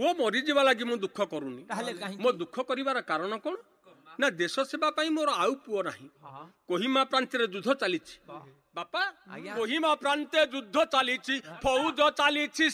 पुओ मरीजा लगी मु दुख करूनी मो दुख करिवार कारण कौन ना देश सेवा मोर आउ पुओ नाही कोहिमा प्रांत युद्ध चली बापा कोहिमा प्रांत युद्ध चली फौज चली